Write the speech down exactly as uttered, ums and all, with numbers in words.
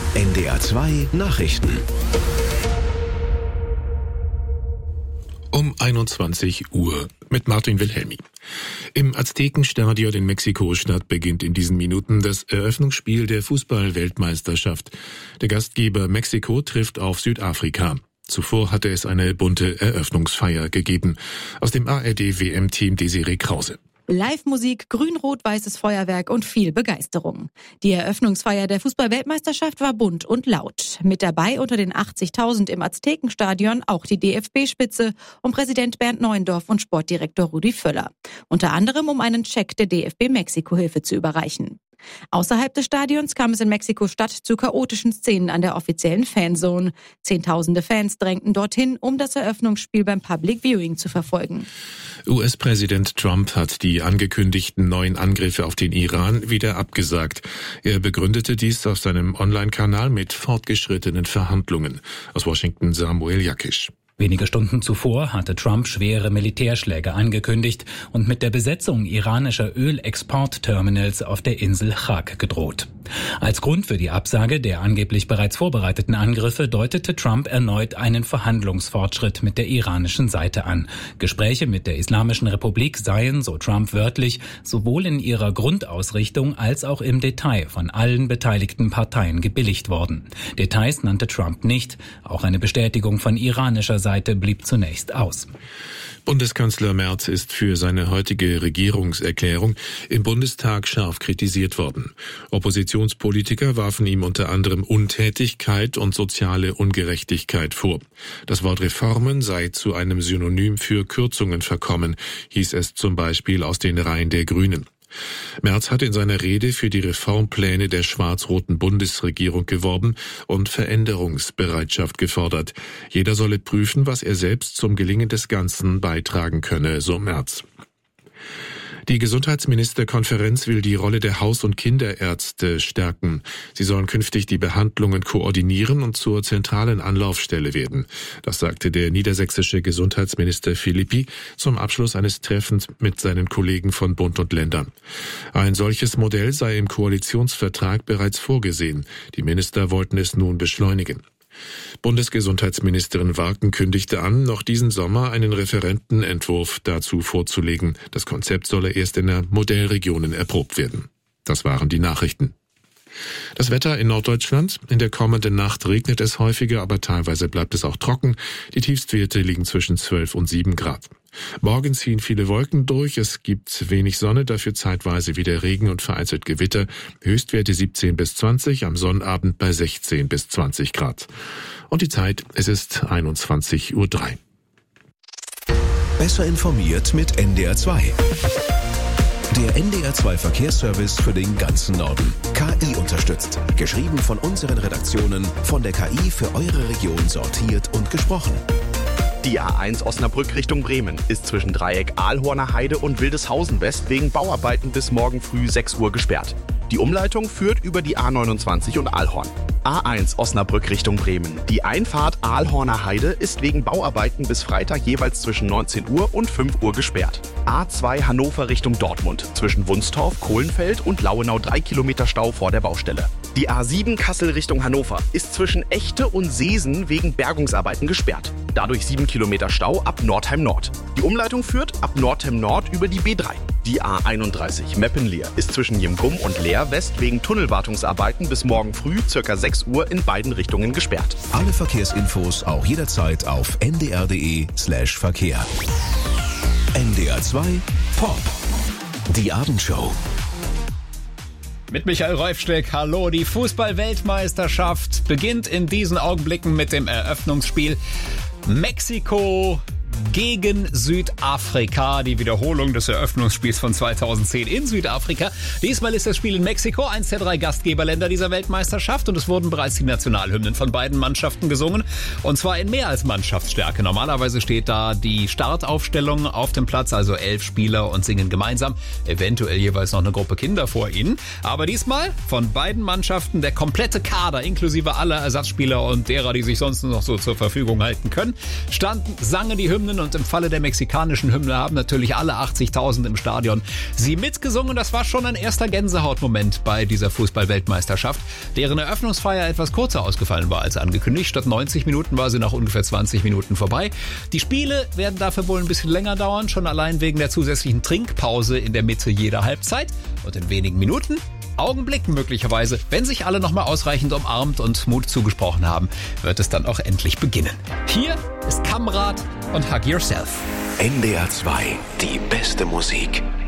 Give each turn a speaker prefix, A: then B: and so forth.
A: N D R zwei Nachrichten.
B: Um einundzwanzig Uhr mit Martin Wilhelmi. Im Aztekenstadion in Mexiko-Stadt beginnt in diesen Minuten das Eröffnungsspiel der Fußball-Weltmeisterschaft. Der Gastgeber Mexiko trifft auf Südafrika. Zuvor hatte es eine bunte Eröffnungsfeier gegeben. Aus dem A R D-W M-Team Desiree Krause.
C: Live-Musik, grün-rot-weißes Feuerwerk und viel Begeisterung. Die Eröffnungsfeier der Fußball-Weltmeisterschaft war bunt und laut. Mit dabei unter den achtzigtausend im Aztekenstadion auch die D F B-Spitze um Präsident Bernd Neuendorf und Sportdirektor Rudi Völler. Unter anderem um einen Scheck der D F B-Mexiko-Hilfe zu überreichen. Außerhalb des Stadions kam es in Mexiko-Stadt zu chaotischen Szenen an der offiziellen Fanzone. Zehntausende Fans drängten dorthin, um das Eröffnungsspiel beim Public Viewing zu verfolgen.
B: U S-Präsident Trump hat die angekündigten neuen Angriffe auf den Iran wieder abgesagt. Er begründete dies auf seinem Online-Kanal mit fortgeschrittenen Verhandlungen. Aus Washington Samuel Jakisch.
D: Wenige Stunden zuvor hatte Trump schwere Militärschläge angekündigt und mit der Besetzung iranischer Ölexportterminals auf der Insel Chag gedroht. Als Grund für die Absage der angeblich bereits vorbereiteten Angriffe deutete Trump erneut einen Verhandlungsfortschritt mit der iranischen Seite an. Gespräche mit der Islamischen Republik seien, so Trump wörtlich, sowohl in ihrer Grundausrichtung als auch im Detail von allen beteiligten Parteien gebilligt worden. Details nannte Trump nicht, auch eine Bestätigung von iranischer Seite Seite blieb zunächst aus.
B: Bundeskanzler Merz ist für seine heutige Regierungserklärung im Bundestag scharf kritisiert worden. Oppositionspolitiker warfen ihm unter anderem Untätigkeit und soziale Ungerechtigkeit vor. Das Wort Reformen sei zu einem Synonym für Kürzungen verkommen, hieß es zum Beispiel aus den Reihen der Grünen. Merz hat in seiner Rede für die Reformpläne der schwarz-roten Bundesregierung geworben und Veränderungsbereitschaft gefordert. Jeder solle prüfen, was er selbst zum Gelingen des Ganzen beitragen könne, so Merz. Die Gesundheitsministerkonferenz will die Rolle der Haus- und Kinderärzte stärken. Sie sollen künftig die Behandlungen koordinieren und zur zentralen Anlaufstelle werden. Das sagte der niedersächsische Gesundheitsminister Philippi zum Abschluss eines Treffens mit seinen Kollegen von Bund und Ländern. Ein solches Modell sei im Koalitionsvertrag bereits vorgesehen. Die Minister wollten es nun beschleunigen. Bundesgesundheitsministerin Warken kündigte an, noch diesen Sommer einen Referentenentwurf dazu vorzulegen. Das Konzept solle erst in der Modellregionen erprobt werden. Das waren die Nachrichten. Das Wetter in Norddeutschland. In der kommenden Nacht regnet es häufiger, aber teilweise bleibt es auch trocken. Die Tiefstwerte liegen zwischen zwölf und sieben Grad. Morgen ziehen viele Wolken durch, es gibt wenig Sonne, dafür zeitweise wieder Regen und vereinzelt Gewitter. Höchstwerte siebzehn bis zwanzig, am Sonnabend bei sechzehn bis zwanzig Grad. Und die Zeit, es ist einundzwanzig Uhr drei.
A: Besser informiert mit N D R zwei. Der N D R zwei Verkehrsservice für den ganzen Norden. K I unterstützt. Geschrieben von unseren Redaktionen, von der K I für eure Region sortiert und gesprochen.
E: Die A eins Osnabrück Richtung Bremen ist zwischen Dreieck Ahlhorner Heide und Wildeshausen West wegen Bauarbeiten bis morgen früh sechs Uhr gesperrt. Die Umleitung führt über die A neunundzwanzig und Ahlhorn. A eins Osnabrück Richtung Bremen. Die Einfahrt Ahlhorner Heide ist wegen Bauarbeiten bis Freitag jeweils zwischen neunzehn Uhr und fünf Uhr gesperrt. A zwei Hannover Richtung Dortmund. Zwischen Wunstorf, Kohlenfeld und Lauenau drei Kilometer Stau vor der Baustelle. Die A sieben Kassel Richtung Hannover ist zwischen Echte und Seesen wegen Bergungsarbeiten gesperrt. Dadurch sieben Kilometer Stau ab Nordheim Nord. Die Umleitung führt ab Nordheim Nord über die B drei. Die A einunddreißig Meppen-Leer ist zwischen Jemgum und Leer West wegen Tunnelwartungsarbeiten bis morgen früh ca. sechs Uhr in beiden Richtungen gesperrt.
A: Alle Verkehrsinfos auch jederzeit auf n d r punkt d e slash Verkehr. N D R zwei Pop. Die Abendshow.
F: Mit Michael Reufsteck, hallo. Die Fußball-Weltmeisterschaft beginnt in diesen Augenblicken mit dem Eröffnungsspiel Mexiko gegen Südafrika. Die Wiederholung des Eröffnungsspiels von zweitausendzehn in Südafrika. Diesmal ist das Spiel in Mexiko, eins der drei Gastgeberländer dieser Weltmeisterschaft. Und es wurden bereits die Nationalhymnen von beiden Mannschaften gesungen. Und zwar in mehr als Mannschaftsstärke. Normalerweise steht da die Startaufstellung auf dem Platz, also elf Spieler und singen gemeinsam. Eventuell jeweils noch eine Gruppe Kinder vor ihnen. Aber diesmal von beiden Mannschaften der komplette Kader, inklusive aller Ersatzspieler und derer, die sich sonst noch so zur Verfügung halten können, standen, sangen die Hymnen Hymnen und im Falle der mexikanischen Hymne haben natürlich alle achtzigtausend im Stadion sie mitgesungen. Das war schon ein erster Gänsehautmoment bei dieser Fußball-Weltmeisterschaft, deren Eröffnungsfeier etwas kürzer ausgefallen war als angekündigt. Statt neunzig Minuten war sie nach ungefähr zwanzig Minuten vorbei. Die Spiele werden dafür wohl ein bisschen länger dauern, schon allein wegen der zusätzlichen Trinkpause in der Mitte jeder Halbzeit. Und in wenigen Minuten, Augenblicken möglicherweise, wenn sich alle nochmal ausreichend umarmt und Mut zugesprochen haben, wird es dann auch endlich beginnen. Hier ist Kamrat und Hug Yourself.
A: N D R zwei, die beste Musik.